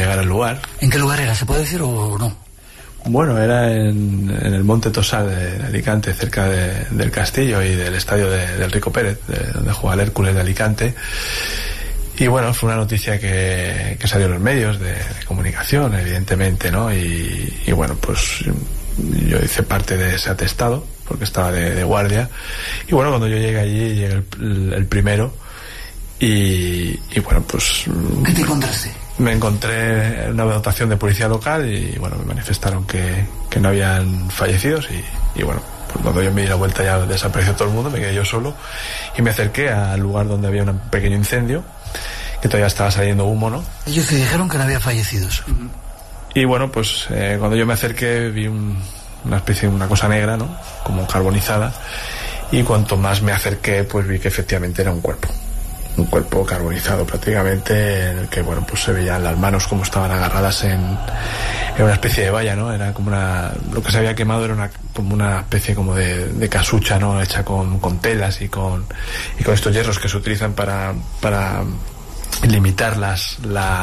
llegar al lugar. ¿En qué lugar era? ¿Se puede decir o no? Bueno, era en el Monte Tosar de Alicante, cerca del castillo y del estadio del Rico Pérez, donde juega el Hércules de Alicante. Y bueno, fue una noticia que salió en los medios de comunicación, evidentemente, ¿no? Y bueno, pues yo hice parte de ese atestado, porque estaba de guardia. Y bueno, cuando yo llegué allí, llegué el primero. Y bueno, pues... ¿Qué te encontraste? Me encontré una dotación de policía local y bueno, me manifestaron que no habían fallecidos y bueno, pues cuando yo me di la vuelta ya desapareció todo el mundo, me quedé yo solo y me acerqué al lugar donde había un pequeño incendio, que todavía estaba saliendo humo, ¿no? Ellos te dijeron que no había fallecidos. Y bueno, pues cuando yo me acerqué vi una especie de una cosa negra, ¿no? Como carbonizada, y cuanto más me acerqué pues vi que efectivamente era un cuerpo carbonizado prácticamente, en el que bueno, pues se veían las manos como estaban agarradas en una especie de valla, ¿no? Era como lo que se había quemado era como una especie como de casucha, ¿no? Hecha con telas y con estos hierros que se utilizan para limitar las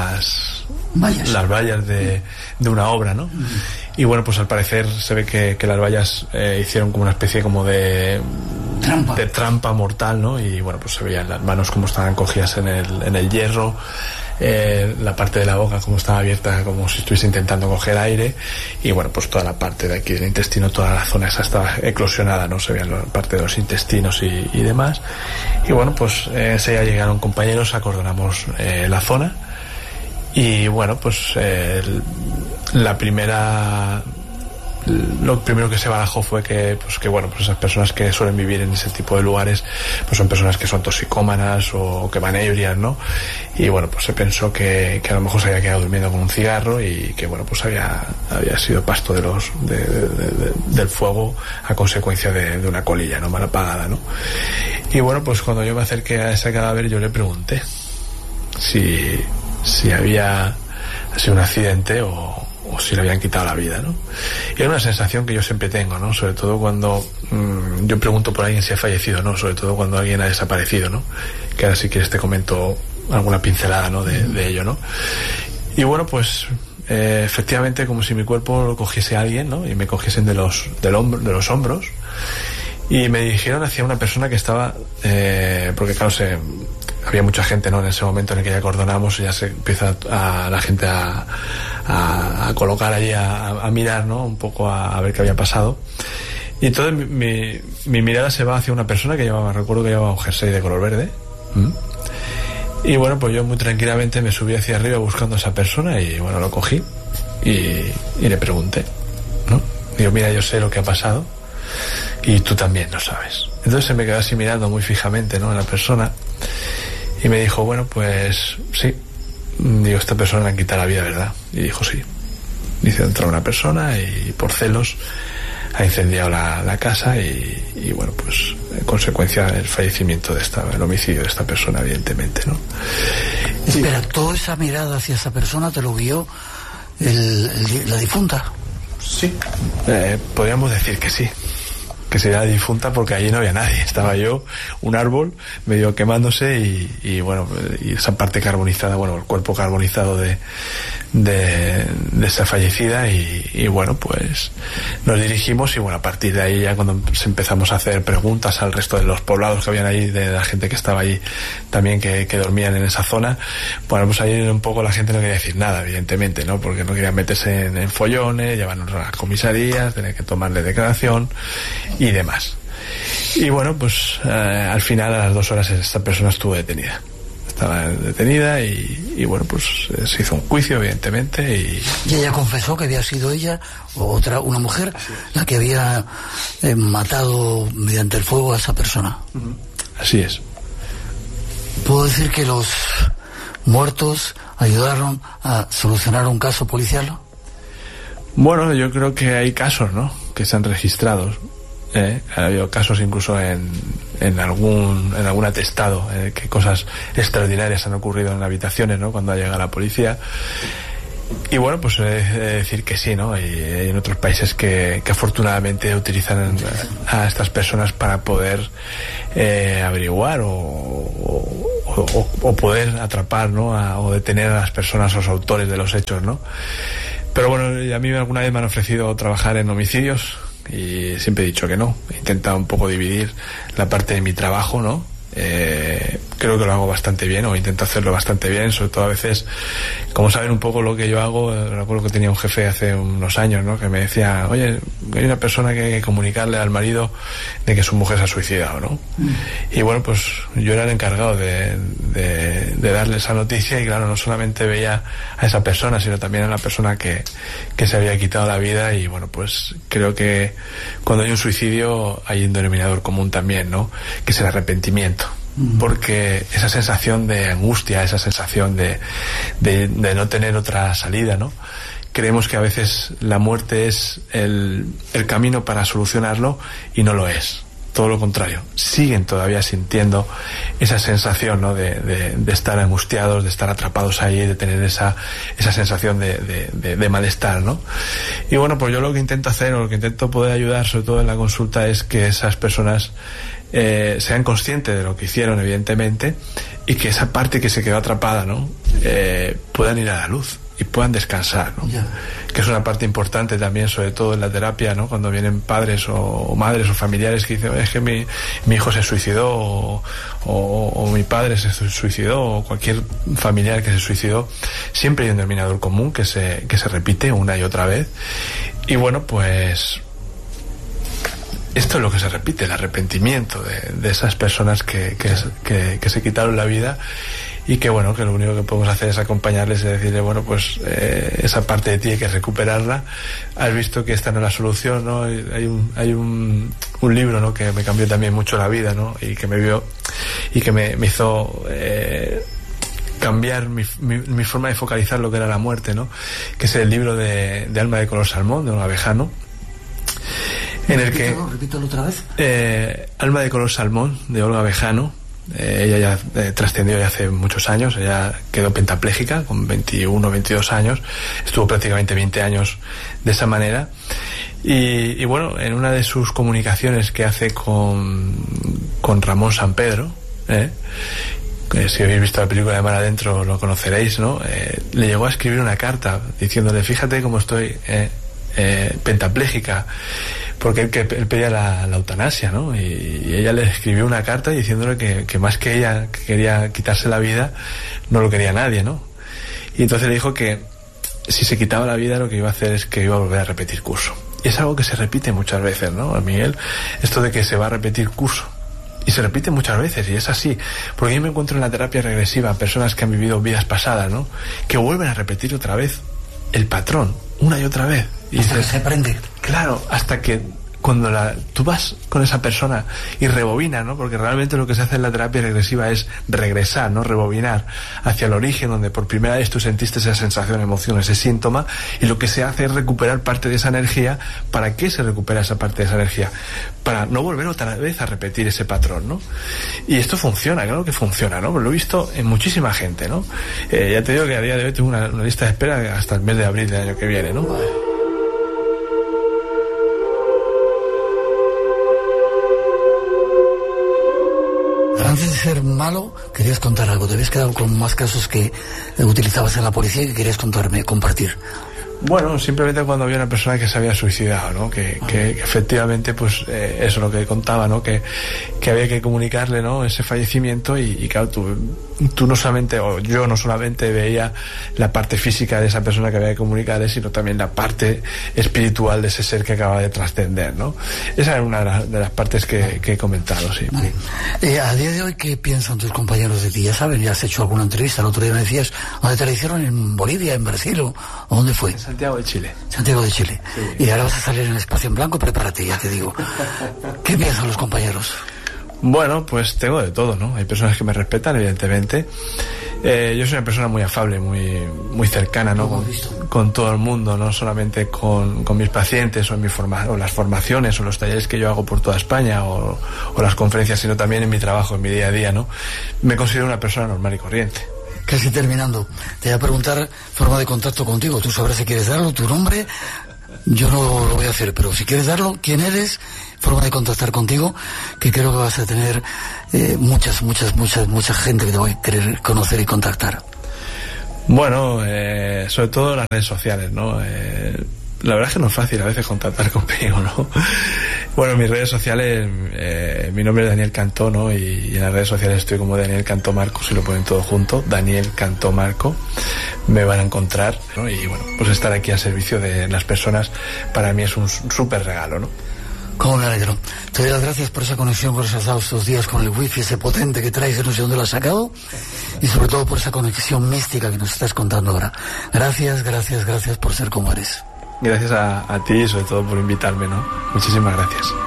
vallas de una obra, ¿no? Y bueno, pues al parecer se ve que las vallas hicieron como una especie como de trampa mortal, ¿no? Y bueno, pues se veían las manos como estaban cogidas en el hierro, la parte de la boca como estaba abierta, como si estuviese intentando coger aire, y bueno, pues toda la parte de aquí del intestino, toda la zona esa estaba eclosionada, ¿no? Se veían la parte de los intestinos y demás. Y bueno, pues enseguida llegaron compañeros, acordonamos la zona. Y bueno, pues lo primero que se barajó fue que bueno, pues esas personas que suelen vivir en ese tipo de lugares pues son personas que son toxicómanas o que van ebrias, ¿no? Y bueno, pues se pensó que a lo mejor se había quedado durmiendo con un cigarro y que bueno, pues había sido pasto del fuego a consecuencia de una colilla, ¿no? Mal apagada, ¿no? Y bueno, pues cuando yo me acerqué a ese cadáver yo le pregunté si había sido un accidente o si le habían quitado la vida, ¿no? Y era una sensación que yo siempre tengo, ¿no? Sobre todo cuando yo pregunto por alguien si ha fallecido, ¿no? Sobre todo cuando alguien ha desaparecido, ¿no? Que ahora si quieres te comento alguna pincelada, ¿no? De ello, ¿no? Y bueno, pues efectivamente como si mi cuerpo lo cogiese alguien, ¿no? Y me cogiesen de los hombros y me dirigieron hacia una persona que estaba porque claro, había mucha gente, ¿no? En ese momento en el que ya acordonamos, ya se empieza la gente a colocar allí, a mirar, ¿no? Un poco a ver qué había pasado. Y entonces mi mirada se va hacia una persona recuerdo que llevaba un jersey de color verde. Y bueno, pues yo muy tranquilamente me subí hacia arriba buscando a esa persona y bueno, lo cogí y le pregunté, ¿no? Digo, mira, yo sé lo que ha pasado y tú también lo sabes. Entonces se me quedó así mirando muy fijamente, ¿no? A la persona. Y me dijo, bueno, pues sí. Digo, esta persona le han quitado la vida, ¿verdad? Y dijo, sí. Dice, entró una persona y por celos ha incendiado la casa y bueno, pues en consecuencia el fallecimiento el homicidio de esta persona, evidentemente, ¿no? Espera, ¿toda esa mirada hacia esa persona te lo guió la difunta? Sí, podríamos decir que sí. Que sería la difunta porque allí no había nadie, estaba yo, un árbol medio quemándose y bueno, y esa parte carbonizada, bueno, el cuerpo carbonizado de esa fallecida y bueno, pues nos dirigimos y bueno, a partir de ahí ya cuando empezamos a hacer preguntas al resto de los poblados que habían ahí, de la gente que estaba allí también que dormían en esa zona, bueno, pues ahí un poco la gente no quería decir nada, evidentemente, ¿no? Porque no querían meterse en follones, llevarnos a las comisarías, tener que tomarle declaración y demás. Y bueno, pues al final a las 2 horas esta persona estuvo detenida. Estaba detenida y bueno, pues se hizo un juicio, evidentemente. ¿Y ella confesó que había sido ella o una mujer la que había matado mediante el fuego a esa persona? Así es. ¿Puedo decir que los muertos ayudaron a solucionar un caso policial? Bueno, yo creo que hay casos, ¿no?, que se han registrado. Ha habido casos incluso en algún atestado que cosas extraordinarias han ocurrido en habitaciones, ¿no?, cuando llega la policía. Y bueno, pues he de decir que sí, ¿no? Y hay en otros países que afortunadamente utilizan a estas personas para poder averiguar o o poder atrapar, ¿no? O detener a las personas, a los autores de los hechos, ¿no? Pero bueno, a mí alguna vez me han ofrecido trabajar en homicidios y siempre he dicho que no. He intentado un poco dividir la parte de mi trabajo, ¿no? Creo que lo hago bastante bien, o intento hacerlo bastante bien, sobre todo a veces, como saben un poco lo que yo hago. Recuerdo que tenía un jefe hace unos años, ¿no? Que me decía, oye, hay una persona que hay que comunicarle al marido de que su mujer se ha suicidado, ¿no? Y bueno, pues yo era el encargado de darle esa noticia, y claro, no solamente veía a esa persona, sino también a la persona que se había quitado la vida. Y bueno, pues creo que cuando hay un suicidio hay un denominador común también, ¿no? Que es el arrepentimiento. Porque esa sensación de angustia, esa sensación de no tener otra salida, ¿no? Creemos que a veces la muerte es el camino para solucionarlo, y no lo es. Todo lo contrario. Siguen todavía sintiendo esa sensación, ¿no? De estar angustiados, de estar atrapados ahí, de tener esa sensación de malestar, ¿no? Y bueno, pues yo lo que intento hacer, o lo que intento poder ayudar, sobre todo en la consulta, es que esas personas sean conscientes de lo que hicieron, evidentemente, y que esa parte que se quedó atrapada, ¿no? Puedan ir a la luz y puedan descansar, ¿no? Yeah. Que es una parte importante también, sobre todo en la terapia, ¿no? Cuando vienen padres o madres o familiares que dicen, es que mi hijo se suicidó, o mi padre se suicidó, o cualquier familiar que se suicidó, siempre hay un denominador común que se repite una y otra vez. Y bueno, pues esto es lo que se repite, el arrepentimiento de esas personas que se quitaron la vida, y que bueno, que lo único que podemos hacer es acompañarles y decirle, bueno, pues esa parte de ti hay que recuperarla. Has visto que esta no es la solución, ¿no? Hay un libro, ¿no? Que me cambió también mucho la vida, ¿no? Y que me hizo cambiar mi forma de focalizar lo que era la muerte, ¿no? Que es el libro de Alma de color salmón, de Olga Vejano. En el que repítalo otra vez. Alma de color salmón, de Olga Vejano. Ella ya trascendió ya hace muchos años. Ella quedó pentapléjica con 21, 22 años. Estuvo prácticamente 20 años de esa manera. Y bueno, en una de sus comunicaciones que hace con Ramón Sampedro, si habéis visto la película de Mar Adentro lo conoceréis, ¿no? Le llegó a escribir una carta diciéndole, fíjate cómo estoy pentapléjica, porque él pedía la eutanasia, ¿no? Y ella le escribió una carta diciéndole que más que ella que quería quitarse la vida, no lo quería nadie, ¿no? Y entonces le dijo que si se quitaba la vida, lo que iba a hacer es que iba a volver a repetir curso. Y es algo que se repite muchas veces, ¿no, Miguel? Esto de que se va a repetir curso. Y se repite muchas veces, y es así. Porque yo me encuentro en la terapia regresiva personas que han vivido vidas pasadas, ¿no? Que vuelven a repetir otra vez el patrón, una y otra vez. Y hasta que se aprende. Claro, hasta que cuando tú vas con esa persona y rebobinas, ¿no? Porque realmente lo que se hace en la terapia regresiva es regresar, ¿no? Rebobinar hacia el origen donde por primera vez tú sentiste esa sensación, emoción, ese síntoma, y lo que se hace es recuperar parte de esa energía. ¿Para qué se recupera esa parte de esa energía? Para no volver otra vez a repetir ese patrón, ¿no? Y esto funciona, claro que funciona, ¿no? Lo he visto en muchísima gente, ¿no? Ya te digo que a día de hoy tengo una lista de espera hasta el mes de abril del año que viene, ¿no? Antes de ser malo, querías contar algo. Te habías quedado con más casos que utilizabas en la policía y que querías compartir. Bueno, simplemente cuando había una persona que se había suicidado, ¿no? Que efectivamente, pues, eso es lo que contaba, ¿no? Que había que comunicarle, ¿no? Ese fallecimiento y claro, tú no solamente, o yo no solamente veía la parte física de esa persona que había que comunicarle, sino también la parte espiritual de ese ser que acaba de trascender, ¿no? Esa es una de las partes que he comentado, sí. Vale. A día de hoy, ¿qué piensan tus compañeros de ti? Ya saben, ya has hecho alguna entrevista. El otro día me decías, ¿dónde te la hicieron? ¿En Bolivia, en Brasil o dónde fue? Santiago de Chile. Santiago de Chile. Sí. Y ahora vas a salir en el espacio en blanco, prepárate, ya te digo. ¿Qué piensan los compañeros? Bueno, pues tengo de todo, ¿no? Hay personas que me respetan, evidentemente. Yo soy una persona muy afable, muy cercana, ¿no? Con todo el mundo, no solamente con mis pacientes o las formaciones o los talleres que yo hago por toda España o las conferencias, sino también en mi trabajo, en mi día a día, ¿no? Me considero una persona normal y corriente. Casi terminando, te voy a preguntar forma de contacto contigo. Tú sabrás si quieres darlo, tu nombre. Yo no lo voy a hacer, pero si quieres darlo, quién eres, forma de contactar contigo, que creo que vas a tener mucha gente que te va a querer conocer y contactar. Bueno, sobre todo las redes sociales, ¿no? La verdad es que no es fácil a veces contactar conmigo, ¿no? Bueno, en mis redes sociales, mi nombre es Daniel Cantó, ¿no? Y en las redes sociales estoy como Daniel Cantó Marco, si lo ponen todo junto, Daniel Cantó Marco, me van a encontrar, ¿no? Y bueno, pues estar aquí al servicio de las personas para mí es un súper regalo, ¿no? Cómo me alegro. Te doy las gracias por esa conexión que nos has dado estos días con el wifi, ese potente que traes, que no sé dónde lo has sacado, y sobre todo por esa conexión mística que nos estás contando ahora. Gracias por ser como eres. Gracias a ti y sobre todo por invitarme, ¿no? Muchísimas gracias.